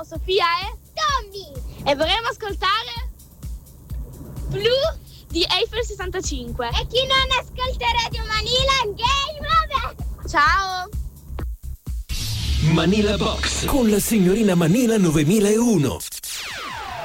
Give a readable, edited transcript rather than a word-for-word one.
siamo Sofia e Tommy. E vorremmo ascoltare Blue di Eiffel 65. E chi non ascolta Radio Manila, game over. Ciao. Manila Box con la signorina Manila 9001.